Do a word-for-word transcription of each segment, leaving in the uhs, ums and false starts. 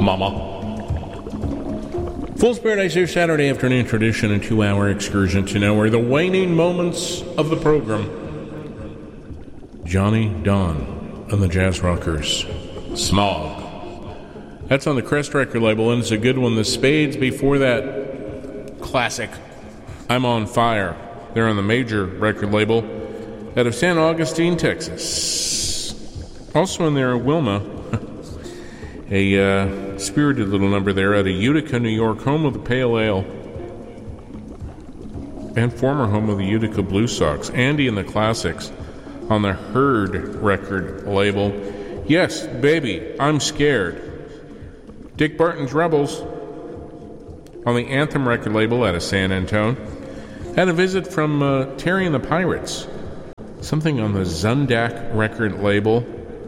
Mama. Fool's Paradise here, Saturday afternoon tradition, a two-hour excursion to nowhere. The waning moments of the program. Johnny Don and the Jazz Rockers. Smog. That's on the Crest record label, and it's a good one. The Spades before that, classic. I'm on Fire. They're on the Major record label out of San Augustine, Texas. Also in there, Wilma. A uh, spirited little number there out of Utica, New York, home of the Pale Ale, and former home of the Utica Blue Sox. Andy and the Classics on the Herd record label. Yes, Baby, I'm Scared. Dick Barton's Rebels on the Anthem record label out of San Antone. Had a visit from uh, Terry and the Pirates. Something on the Zundak record label.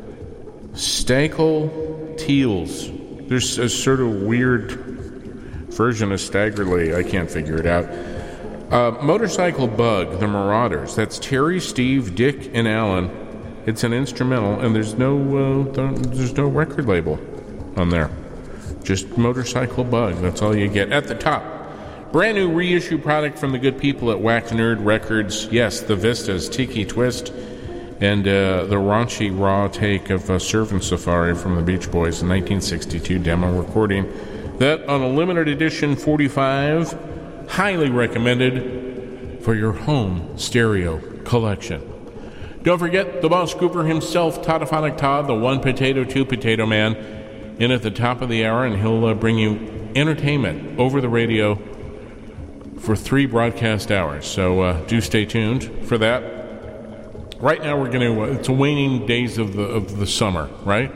Stakel Teals. There's a sort of weird version of Staggerly. I can't figure it out. Uh, Motorcycle Bug, the Marauders. That's Terry, Steve, Dick, and Alan. It's an instrumental, and there's no uh, there's no record label on there. Just Motorcycle Bug. That's all you get. At the top, brand new reissue product from the good people at Wax Nerd Records. Yes, the Vistas, Tiki Twist, and uh, the raunchy raw take of uh, Surfing Safari from the Beach Boys, a nineteen sixty-two demo recording. That on a limited edition forty-five, highly recommended for your home stereo collection. Don't forget the Boss Cooper himself, Toddophonic Todd, the one potato, two potato man, in at the top of the hour, and he'll uh, bring you entertainment over the radio for three broadcast hours. So uh, do stay tuned for that. Right now we're going to, uh, it's a waning days of the of the summer, right?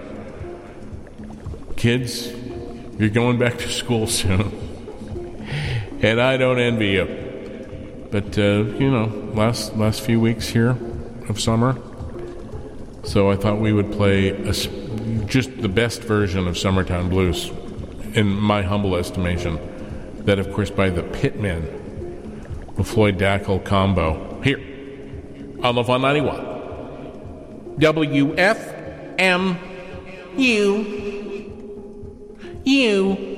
Kids, you're going back to school soon. And I don't envy you. But, uh, you know, last last few weeks here of summer. So I thought we would play a, just the best version of Summertown Blues, in my humble estimation. That, of course, by the Pitmen, the Floyd Dackel combo. Here. On the one ninety-one. W F M U. U.